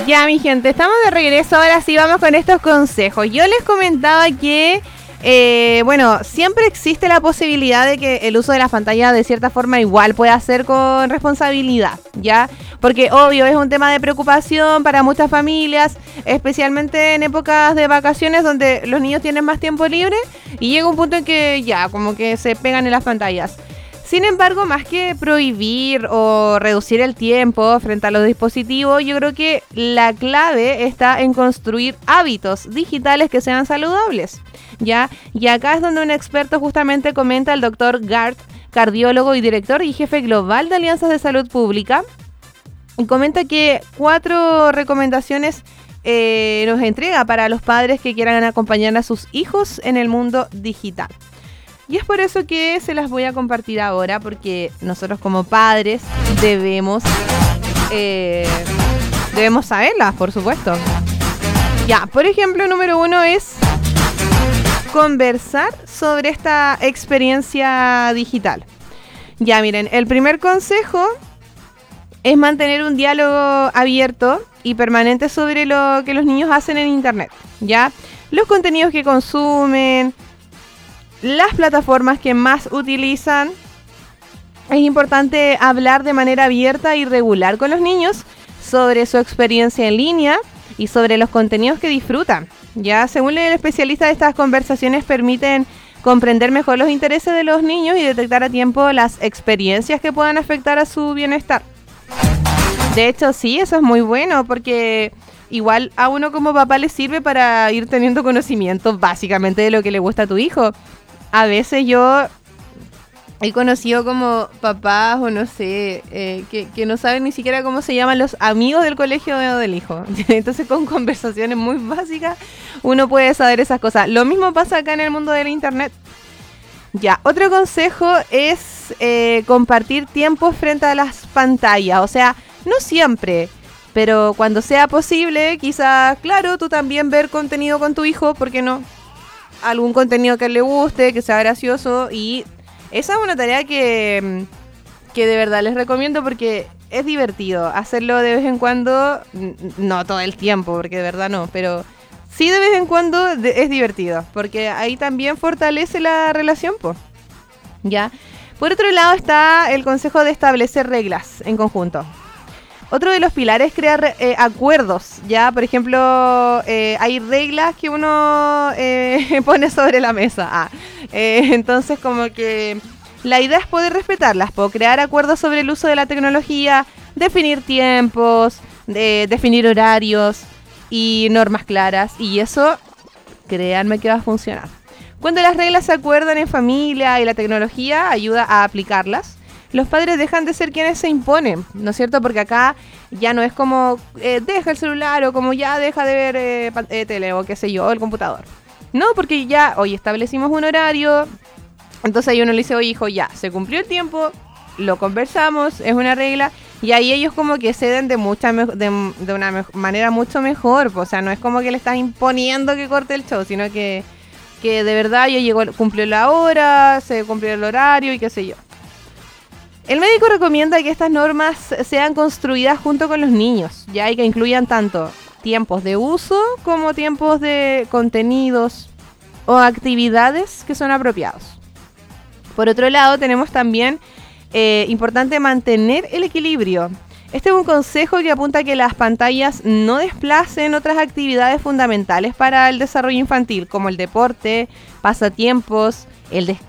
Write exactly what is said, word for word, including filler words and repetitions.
Ya, mi gente, estamos de regreso. Ahora sí vamos con estos consejos. Yo les comentaba que, eh, bueno, siempre existe la posibilidad de que el uso de las pantallas de cierta forma igual pueda ser con responsabilidad, ¿ya? Porque obvio es un tema de preocupación para muchas familias, especialmente en épocas de vacaciones donde los niños tienen más tiempo libre y llega un punto en que ya, como que se pegan en las pantallas. Sin embargo, más que prohibir o reducir el tiempo frente a los dispositivos, yo creo que la clave está en construir hábitos digitales que sean saludables, ¿ya? Y acá es donde un experto justamente comenta, el doctor Gart, cardiólogo y director y jefe global de Alianzas de Salud Pública, y comenta que cuatro recomendaciones eh, nos entrega para los padres que quieran acompañar a sus hijos en el mundo digital. Y es por eso que se las voy a compartir ahora, porque nosotros como padres debemos, eh, debemos saberlas, por supuesto. Ya, por ejemplo, número uno es conversar sobre esta experiencia digital. Ya, miren, el primer consejo es mantener un diálogo abierto y permanente sobre lo que los niños hacen en internet, ¿ya? Los contenidos que consumen, las plataformas que más utilizan. Es importante hablar de manera abierta y regular con los niños sobre su experiencia en línea y sobre los contenidos que disfrutan. Ya, según el especialista, estas conversaciones permiten comprender mejor los intereses de los niños y detectar a tiempo las experiencias que puedan afectar a su bienestar. De hecho, sí, eso es muy bueno porque igual a uno como papá le sirve para ir teniendo conocimiento básicamente de lo que le gusta a tu hijo. A veces yo he conocido como papás o no sé, eh, que, que no saben ni siquiera cómo se llaman los amigos del colegio del hijo. Entonces con conversaciones muy básicas uno puede saber esas cosas. Lo mismo pasa acá en el mundo del internet. Ya, otro consejo es eh, compartir tiempo frente a las pantallas. O sea, no siempre, pero cuando sea posible, quizás, claro, tú también ver contenido con tu hijo, ¿por qué no? Algún contenido que le guste, que sea gracioso, y esa es una tarea que, que de verdad les recomiendo porque es divertido hacerlo de vez en cuando, no todo el tiempo porque de verdad no, pero sí de vez en cuando es divertido porque ahí también fortalece la relación, po. ¿Ya? Por otro lado está el consejo de establecer reglas en conjunto. Otro de los pilares es crear eh, acuerdos, ¿ya? Por ejemplo, eh, hay reglas que uno eh, pone sobre la mesa. Ah, eh, entonces, como que la idea es poder respetarlas, poder crear acuerdos sobre el uso de la tecnología, definir tiempos, de, definir horarios y normas claras. Y eso, créanme que va a funcionar. Cuando las reglas se acuerdan en familia y la tecnología ayuda a aplicarlas, los padres dejan de ser quienes se imponen, ¿no es cierto? Porque acá ya no es como eh, deja el celular o como ya deja de ver eh, eh, tele o qué sé yo, o el computador. No, porque ya hoy establecimos un horario, entonces ahí uno le dice, oye hijo, ya, se cumplió el tiempo, lo conversamos, es una regla, y ahí ellos como que ceden de mucha me- de, de una me- manera mucho mejor, o sea, no es como que le estás imponiendo que corte el show, sino que, que de verdad ya llegó, cumplió la hora, se cumplió el horario y qué sé yo. El médico recomienda que estas normas sean construidas junto con los niños, ya, y que incluyan tanto tiempos de uso como tiempos de contenidos o actividades que son apropiados. Por otro lado, tenemos también eh, importante mantener el equilibrio. Este es un consejo que apunta a que las pantallas no desplacen otras actividades fundamentales para el desarrollo infantil, como el deporte, pasatiempos, el descanso